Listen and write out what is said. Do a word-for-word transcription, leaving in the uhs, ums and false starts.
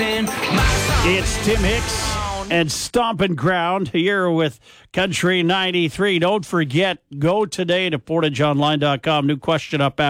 stomping. My song. It's Tim Hicks and Stompin' Ground here with Country ninety-three. Don't forget, go today to portage online dot com. New question up